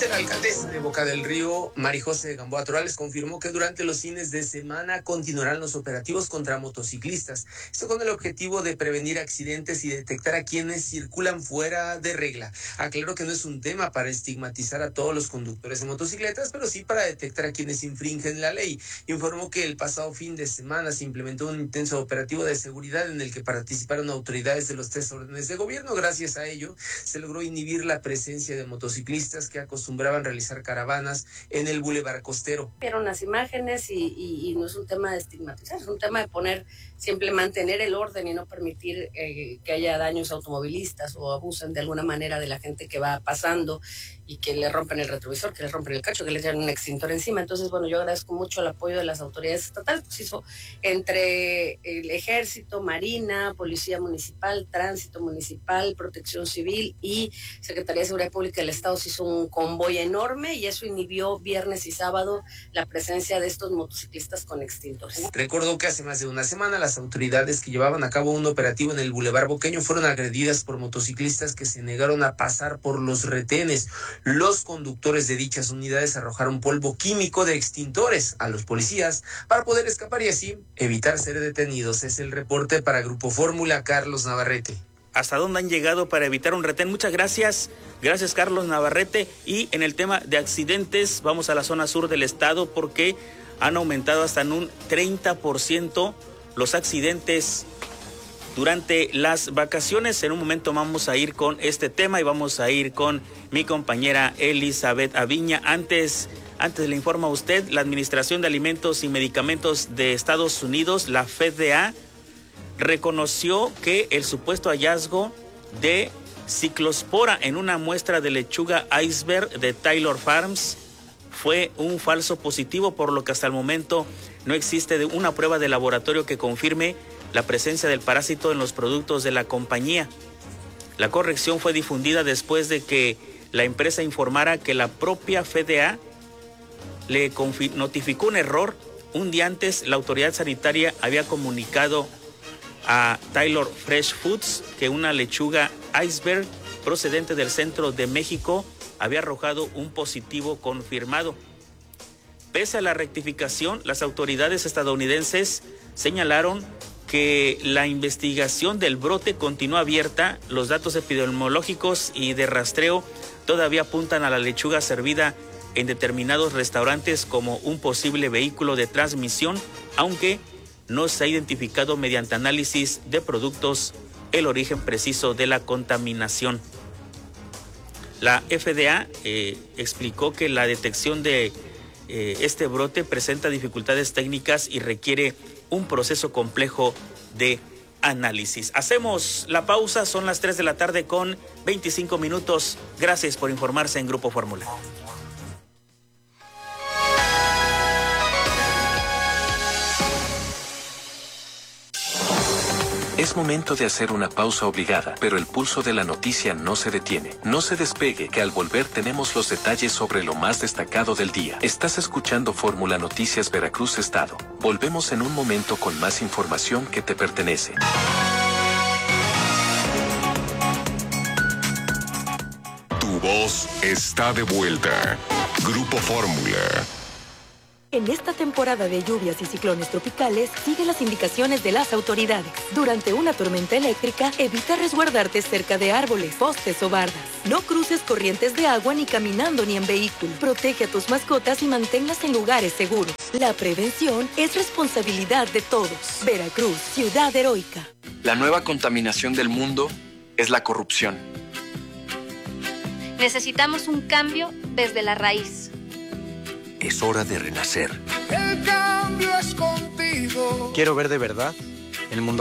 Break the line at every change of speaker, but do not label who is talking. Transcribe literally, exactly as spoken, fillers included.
Finalmente, la alcaldesa de Boca del Río, Marijose Gamboa Torales, confirmó que durante los fines de semana continuarán los operativos contra motociclistas. Esto con el objetivo de prevenir accidentes y detectar a quienes circulan fuera de regla. Aclaró que no es un tema para estigmatizar a todos los conductores de motocicletas, pero sí para detectar a quienes infringen la ley. Informó que el pasado fin de semana se implementó un intenso operativo de seguridad en el que participaron autoridades de los tres órdenes de gobierno. Gracias a ello, se logró inhibir la presencia de motociclistas que acostumbraban realizar caravanas en el Boulevard Costero.
Vieron las imágenes y, y, y no es un tema de estigmatizar, es un tema de poner, siempre mantener el orden y no permitir eh, que haya daños automovilistas o abusen de alguna manera de la gente que va pasando y que le rompen el retrovisor, que le rompen el cacho, que le echan un extintor encima. Entonces, bueno, yo agradezco mucho el apoyo de las autoridades estatales, pues hizo entre el Ejército, Marina, Policía Municipal, Tránsito Municipal, Protección Civil y Secretaría de Seguridad Pública del Estado, se hizo un convoy enorme y eso inhibió viernes y sábado la presencia de estos motociclistas con extintores.
Recordó que hace más de una semana las autoridades que llevaban a cabo un operativo en el Boulevard Boqueño fueron agredidas por motociclistas que se negaron a pasar por los retenes. Los conductores de dichas unidades arrojaron polvo químico de extintores a los policías para poder escapar y así evitar ser detenidos. Es el reporte para Grupo Fórmula, Carlos Navarrete.
¿Hasta dónde han llegado para evitar un retén? Muchas gracias. Gracias, Carlos Navarrete. Y en el tema de accidentes, vamos a la zona sur del estado porque han aumentado hasta en un treinta por ciento los accidentes durante las vacaciones. En un momento vamos a ir con este tema y vamos a ir con mi compañera Elizabeth Aviña. Antes, antes le informo a usted, la Administración de Alimentos y Medicamentos de Estados Unidos, la F D A, reconoció que el supuesto hallazgo de ciclospora en una muestra de lechuga iceberg de Taylor Farms fue un falso positivo, por lo que hasta el momento no existe una prueba de laboratorio que confirme la presencia del parásito en los productos de la compañía. La corrección fue difundida después de que la empresa informara que la propia F D A le notificó un error. Un día antes, la autoridad sanitaria había comunicado a Taylor Fresh Foods que una lechuga iceberg procedente del centro de México había arrojado un positivo confirmado. Pese a la rectificación, las autoridades estadounidenses señalaron que la investigación del brote continúa abierta. Los datos epidemiológicos y de rastreo todavía apuntan a la lechuga servida en determinados restaurantes como un posible vehículo de transmisión, aunque no se ha identificado mediante análisis de productos el origen preciso de la contaminación. La F D A eh, explicó que la detección de eh, este brote presenta dificultades técnicas y requiere un proceso complejo de análisis. Hacemos la pausa, son las tres de la tarde con veinticinco minutos. Gracias por informarse en Grupo Fórmula.
Es momento de hacer una pausa obligada, pero el pulso de la noticia no se detiene. No se despegue, que al volver tenemos los detalles sobre lo más destacado del día. Estás escuchando Fórmula Noticias Veracruz Estado. Volvemos en un momento con más información que te pertenece.
Tu voz está de vuelta. Grupo Fórmula.
En esta temporada de lluvias y ciclones tropicales, sigue las indicaciones de las autoridades. Durante una tormenta eléctrica, evita resguardarte cerca de árboles, postes o bardas. No cruces corrientes de agua ni caminando ni en vehículo. Protege a tus mascotas y manténlas en lugares seguros. La prevención es responsabilidad de todos. Veracruz, ciudad heroica.
La nueva contaminación del mundo es la corrupción.
Necesitamos un cambio desde la raíz.
Es hora de renacer.
El cambio es contigo.
Quiero ver de verdad el mundo